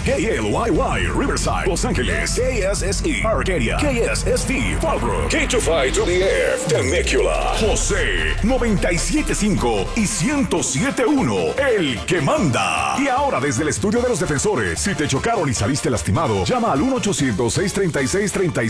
KLYY, Riverside, Los Ángeles. KSSE, Arcadia. KSST, Fallbrook. K25 to the F, Temecula. José, 97.5 y 107.1, el que manda. Y ahora desde el estudio de los defensores, si te chocaron y saliste lastimado, llama al 1-800-636-36